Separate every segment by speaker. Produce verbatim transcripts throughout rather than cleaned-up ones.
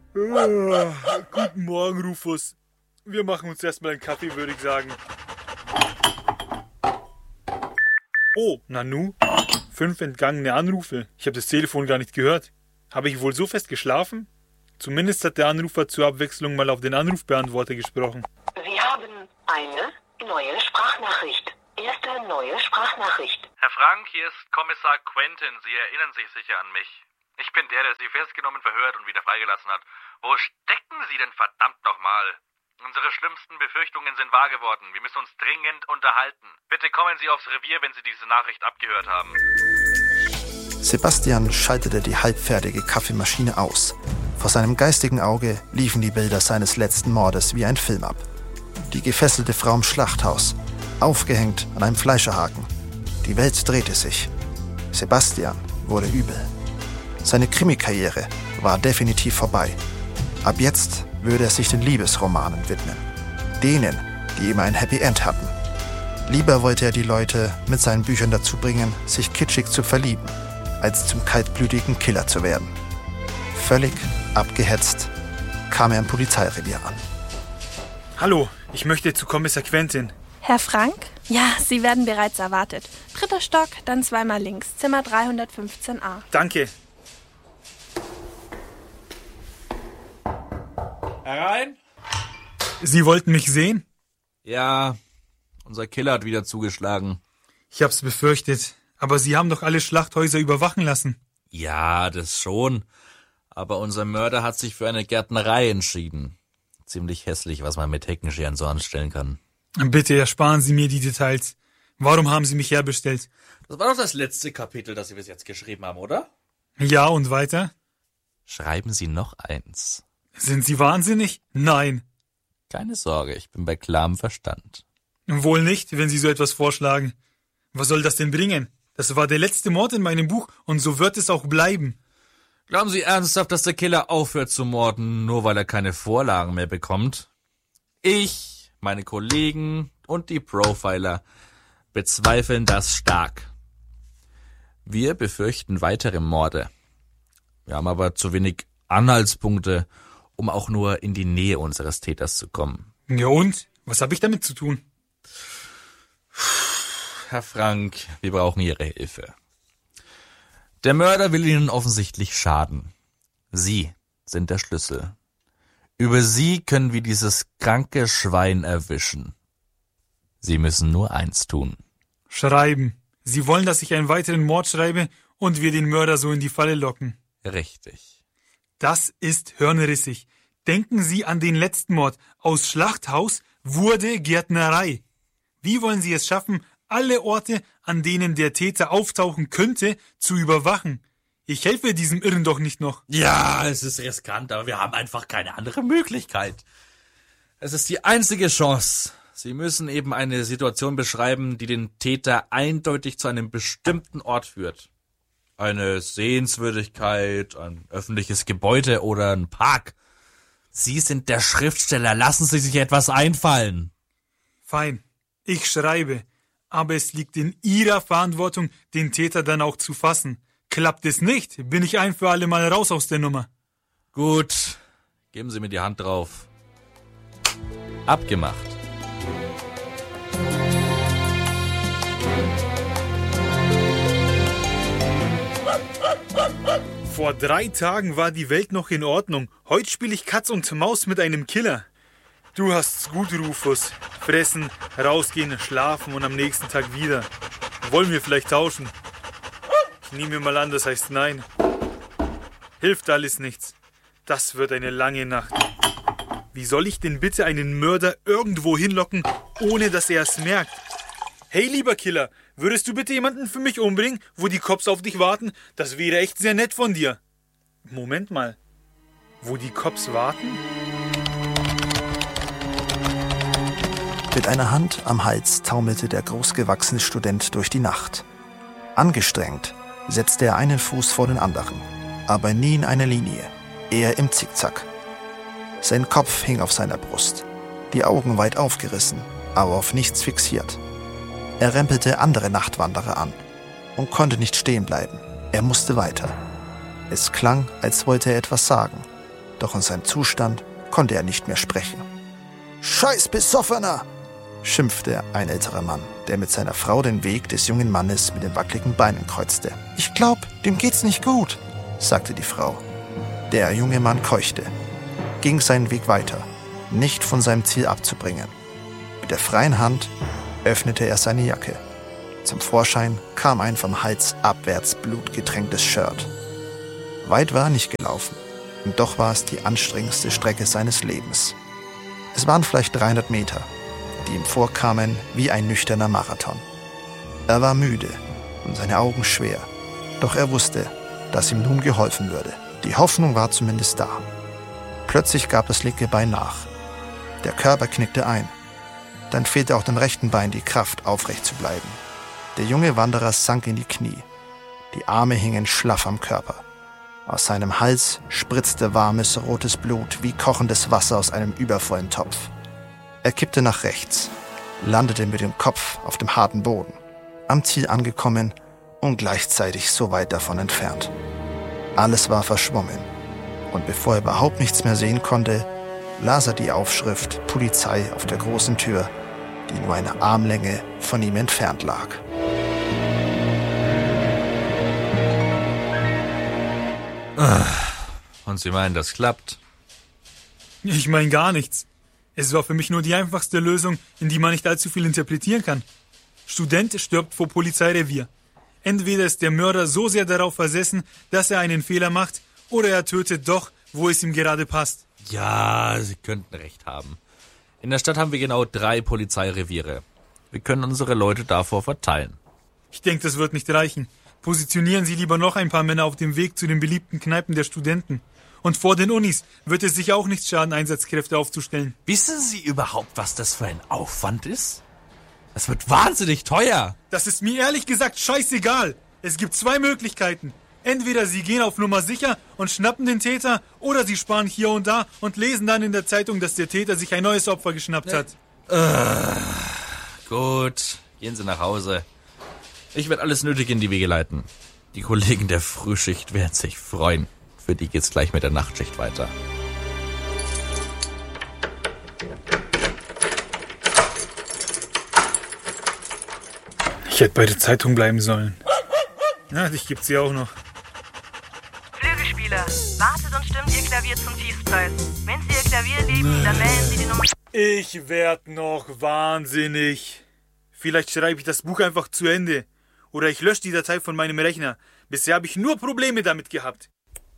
Speaker 1: Ah, guten Morgen, Rufus. Wir machen uns erstmal einen Kaffee, würde ich sagen. Oh, Nanu. Fünf entgangene Anrufe. Ich habe das Telefon gar nicht gehört. Habe ich wohl so fest geschlafen? Zumindest hat der Anrufer zur Abwechslung mal auf den Anrufbeantworter gesprochen.
Speaker 2: Sie haben eine neue Sprachnachricht. Erste neue Sprachnachricht.
Speaker 3: Herr Frank, hier ist Kommissar Quentin. Sie erinnern sich sicher an mich. Ich bin der, der Sie festgenommen, verhört und wieder freigelassen hat. Wo stecken Sie denn verdammt nochmal? Unsere schlimmsten Befürchtungen sind wahr geworden. Wir müssen uns dringend unterhalten. Bitte kommen Sie aufs Revier, wenn Sie diese Nachricht abgehört haben.
Speaker 4: Sebastian schaltete die halbfertige Kaffeemaschine aus. Vor seinem geistigen Auge liefen die Bilder seines letzten Mordes wie ein Film ab. Die gefesselte Frau im Schlachthaus, aufgehängt an einem Fleischerhaken. Die Welt drehte sich. Sebastian wurde übel. Seine Krimikarriere war definitiv vorbei. Ab jetzt würde er sich den Liebesromanen widmen. Denen, die immer ein Happy End hatten. Lieber wollte er die Leute mit seinen Büchern dazu bringen, sich kitschig zu verlieben, als zum kaltblütigen Killer zu werden. Völlig abgehetzt kam er im Polizeirevier an.
Speaker 1: Hallo, ich möchte zu Kommissar Quentin.
Speaker 5: Herr Frank? Ja, Sie werden bereits erwartet. Dritter Stock, dann zweimal links, Zimmer dreihundertfünfzehn a.
Speaker 1: Danke.
Speaker 6: Herein?
Speaker 1: Sie wollten mich sehen?
Speaker 6: Ja, unser Killer hat wieder zugeschlagen.
Speaker 1: Ich hab's befürchtet. Aber Sie haben doch alle Schlachthäuser überwachen lassen.
Speaker 6: Ja, das schon. Aber unser Mörder hat sich für eine Gärtnerei entschieden. Ziemlich hässlich, was man mit Heckenscheren so anstellen kann.
Speaker 1: Bitte ersparen Sie mir die Details. Warum haben Sie mich herbestellt?
Speaker 6: Das war doch das letzte Kapitel, das Sie bis jetzt geschrieben haben, oder?
Speaker 1: Ja, und weiter?
Speaker 6: Schreiben Sie noch eins.
Speaker 1: Sind Sie wahnsinnig? Nein.
Speaker 6: Keine Sorge, ich bin bei klarem Verstand.
Speaker 1: Wohl nicht, wenn Sie so etwas vorschlagen. Was soll das denn bringen? Das war der letzte Mord in meinem Buch und so wird es auch bleiben.
Speaker 6: Glauben Sie ernsthaft, dass der Killer aufhört zu morden, nur weil er keine Vorlagen mehr bekommt? Ich, meine Kollegen und die Profiler bezweifeln das stark. Wir befürchten weitere Morde. Wir haben aber zu wenig Anhaltspunkte, um auch nur in die Nähe unseres Täters zu kommen.
Speaker 1: Ja und? Was habe ich damit zu tun?
Speaker 6: Herr Frank, wir brauchen Ihre Hilfe. Der Mörder will Ihnen offensichtlich schaden. Sie sind der Schlüssel. Über Sie können wir dieses kranke Schwein erwischen. Sie müssen nur eins tun.
Speaker 1: Schreiben. Sie wollen, dass ich einen weiteren Mord schreibe und wir den Mörder so in die Falle locken.
Speaker 6: Richtig.
Speaker 1: Das ist hirnrissig. Denken Sie an den letzten Mord. Aus Schlachthaus wurde Gärtnerei. Wie wollen Sie es schaffen, alle Orte, an denen der Täter auftauchen könnte, zu überwachen? Ich helfe diesem Irren doch nicht noch.
Speaker 6: Ja, es ist riskant, aber wir haben einfach keine andere Möglichkeit. Es ist die einzige Chance. Sie müssen eben eine Situation beschreiben, die den Täter eindeutig zu einem bestimmten Ort führt. Eine Sehenswürdigkeit, ein öffentliches Gebäude oder ein Park. Sie sind der Schriftsteller, lassen Sie sich etwas einfallen.
Speaker 1: Fein, ich schreibe. Aber es liegt in Ihrer Verantwortung, den Täter dann auch zu fassen. Klappt es nicht, bin ich ein für alle Mal raus aus der Nummer.
Speaker 6: Gut, geben Sie mir die Hand drauf. Abgemacht.
Speaker 1: Vor drei Tagen war die Welt noch in Ordnung. Heute spiele ich Katz und Maus mit einem Killer. Du hast's gut, Rufus. Fressen, rausgehen, schlafen und am nächsten Tag wieder. Wollen wir vielleicht tauschen? Ich nehme mal an, das heißt nein. Hilft alles nichts. Das wird eine lange Nacht. Wie soll ich denn bitte einen Mörder irgendwo hinlocken, ohne dass er es merkt? Hey, lieber Killer, würdest du bitte jemanden für mich umbringen, wo die Cops auf dich warten? Das wäre echt sehr nett von dir. Moment mal. Wo die Cops warten?
Speaker 4: Mit einer Hand am Hals taumelte der großgewachsene Student durch die Nacht. Angestrengt setzte er einen Fuß vor den anderen, aber nie in einer Linie, eher im Zickzack. Sein Kopf hing auf seiner Brust, die Augen weit aufgerissen, aber auf nichts fixiert. Er rempelte andere Nachtwanderer an und konnte nicht stehen bleiben. Er musste weiter. Es klang, als wollte er etwas sagen, Doch in seinem Zustand konnte er nicht mehr sprechen. »Scheiß Besoffener«, schimpfte ein älterer Mann, der mit seiner Frau den Weg des jungen Mannes mit den wackeligen Beinen kreuzte. »Ich glaub, dem geht's nicht gut«, sagte die Frau. Der junge Mann keuchte, ging seinen Weg weiter, nicht von seinem Ziel abzubringen. Mit der freien Hand öffnete er seine Jacke. Zum Vorschein kam ein vom Hals abwärts blutgetränktes Shirt. Weit war er nicht gelaufen, und doch war es die anstrengendste Strecke seines Lebens. Es waren vielleicht dreihundert Meter, die ihm vorkamen wie ein nüchterner Marathon. Er war müde und seine Augen schwer, doch er wusste, dass ihm nun geholfen würde. Die Hoffnung war zumindest da. Plötzlich gab das linke Bein nach. Der Körper knickte ein. Dann fehlte auch dem rechten Bein die Kraft, aufrecht zu bleiben. Der junge Wanderer sank in die Knie. Die Arme hingen schlaff am Körper. Aus seinem Hals spritzte warmes, rotes Blut wie kochendes Wasser aus einem übervollen Topf. Er kippte nach rechts, landete mit dem Kopf auf dem harten Boden, am Ziel angekommen und gleichzeitig so weit davon entfernt. Alles war verschwommen, und bevor er überhaupt nichts mehr sehen konnte, las er die Aufschrift Polizei auf der großen Tür, die nur eine Armlänge von ihm entfernt lag.
Speaker 6: Und Sie meinen, das klappt?
Speaker 1: Ich meine gar nichts. Es war für mich nur die einfachste Lösung, in die man nicht allzu viel interpretieren kann. Student stirbt vor Polizeirevier. Entweder ist der Mörder so sehr darauf versessen, dass er einen Fehler macht, oder er tötet doch, wo es ihm gerade passt.
Speaker 6: Ja, Sie könnten recht haben. In der Stadt haben wir genau drei Polizeireviere. Wir können unsere Leute davor verteilen.
Speaker 1: Ich denke, das wird nicht reichen. Positionieren Sie lieber noch ein paar Männer auf dem Weg zu den beliebten Kneipen der Studenten. Und vor den Unis wird es sicher auch nichts schaden, Einsatzkräfte aufzustellen.
Speaker 6: Wissen Sie überhaupt, was das für ein Aufwand ist? Das wird wahnsinnig teuer.
Speaker 1: Das ist mir ehrlich gesagt scheißegal. Es gibt zwei Möglichkeiten. Entweder Sie gehen auf Nummer sicher und schnappen den Täter, oder Sie sparen hier und da und lesen dann in der Zeitung, dass der Täter sich ein neues Opfer geschnappt hat.
Speaker 6: Äh, gut, gehen Sie nach Hause. Ich werde alles Nötige in die Wege leiten. Die Kollegen der Frühschicht werden sich freuen. Für die geht's gleich mit der Nachtschicht weiter.
Speaker 1: Ich hätte bei der Zeitung bleiben sollen. Ja, dich gibt's ja auch noch.
Speaker 7: Flügelspieler, wartet und stimmt Ihr Klavier zum Tiefpreis. Wenn Sie Ihr Klavier lieben, dann melden Sie die Nummer...
Speaker 1: Ich werd noch wahnsinnig. Vielleicht schreibe ich das Buch einfach zu Ende. Oder ich lösche die Datei von meinem Rechner. Bisher habe ich nur Probleme damit gehabt.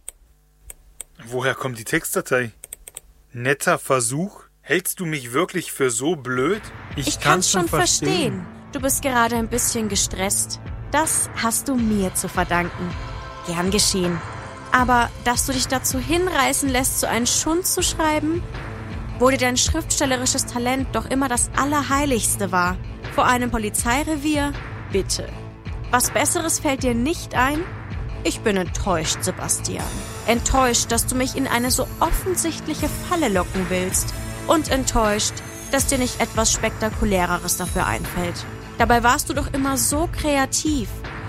Speaker 1: Woher kommt die Textdatei? Netter Versuch? Hältst du mich wirklich für so blöd?
Speaker 8: Ich, ich kann's schon verstehen. verstehen. Du bist gerade ein bisschen gestresst. Das hast du mir zu verdanken. Gern geschehen. Aber dass du dich dazu hinreißen lässt, so einen Schund zu schreiben, wo dir dein schriftstellerisches Talent doch immer das Allerheiligste war. Vor einem Polizeirevier? Bitte. Was Besseres fällt dir nicht ein? Ich bin enttäuscht, Sebastian. Enttäuscht, dass du mich in eine so offensichtliche Falle locken willst. Und enttäuscht, dass dir nicht etwas Spektakuläreres dafür einfällt. Dabei warst du doch immer so kreativ.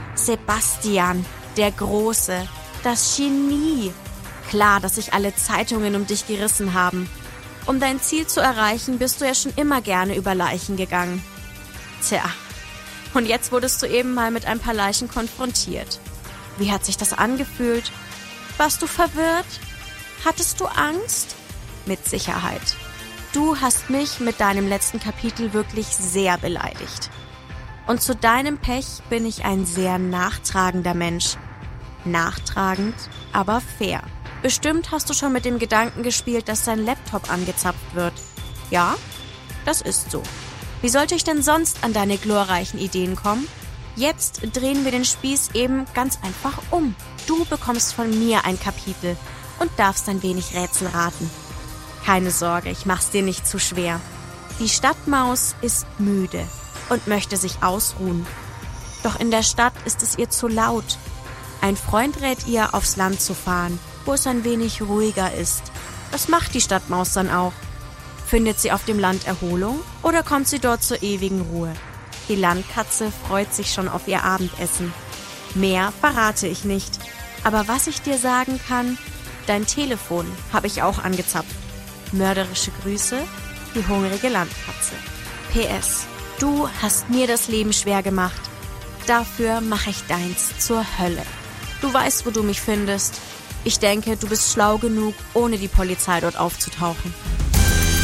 Speaker 8: Sebastian, der Große, das Genie. Klar, dass sich alle Zeitungen um dich gerissen haben. Um dein Ziel zu erreichen, bist du ja schon immer gerne über Leichen gegangen. Tja, und jetzt wurdest du eben mal mit ein paar Leichen konfrontiert. Wie hat sich das angefühlt? Warst du verwirrt? Hattest du Angst? Mit Sicherheit. Du hast mich mit deinem letzten Kapitel wirklich sehr beleidigt. Und zu deinem Pech bin ich ein sehr nachtragender Mensch. Nachtragend, aber fair. Bestimmt hast du schon mit dem Gedanken gespielt, dass dein Laptop angezapft wird. Ja, das ist so. Wie sollte ich denn sonst an deine glorreichen Ideen kommen? Jetzt drehen wir den Spieß eben ganz einfach um. Du bekommst von mir ein Kapitel und darfst ein wenig Rätsel raten. Keine Sorge, ich mach's dir nicht zu schwer. Die Stadtmaus ist müde und möchte sich ausruhen. Doch in der Stadt ist es ihr zu laut. Ein Freund rät ihr, aufs Land zu fahren, wo es ein wenig ruhiger ist. Das macht die Stadtmaus dann auch. Findet sie auf dem Land Erholung oder kommt sie dort zur ewigen Ruhe? Die Landkatze freut sich schon auf ihr Abendessen. Mehr verrate ich nicht. Aber was ich dir sagen kann, Dein Telefon habe ich auch angezapft. Mörderische Grüße, die hungrige Landkatze. P S. Du hast mir das Leben schwer gemacht. Dafür mache ich deins zur Hölle. Du weißt, wo du mich findest. Ich denke, du bist schlau genug, ohne die Polizei dort aufzutauchen.